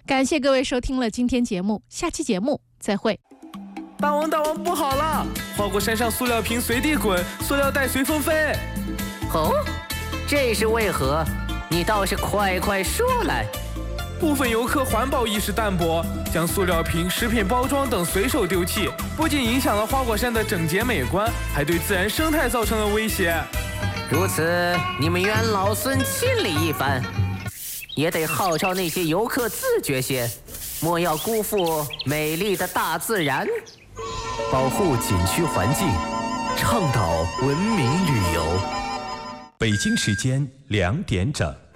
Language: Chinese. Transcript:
感谢各位收听了今天节目，下期节目再会。 大王不好了，花果山上塑料瓶随地滚，塑料袋随风飞。 哦，这是为何？你倒是快说来。 部分游客环保意识淡薄，将塑料瓶、食品包装等随手丢弃，不仅影响了花果山的整洁美观，还对自然生态造成了威胁。 如此，你们袁老孙亲理一番，也得号召那些游客自觉些，莫要辜负美丽的大自然。 保护景区环境，倡导文明旅游。北京时间2点整。